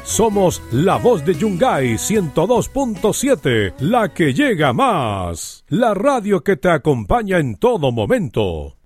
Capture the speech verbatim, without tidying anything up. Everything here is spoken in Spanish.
Somos la voz de Yungay ciento dos punto siete, la que llega más. La radio que te acompaña en todo momento.